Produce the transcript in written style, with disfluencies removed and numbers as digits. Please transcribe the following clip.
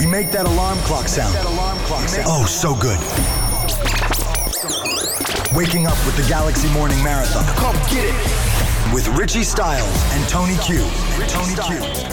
We make that alarm clock sound. Oh, so good. Waking up with the Galaxy Morning Marathon. Come get it. With Richie Styles and Tony Q.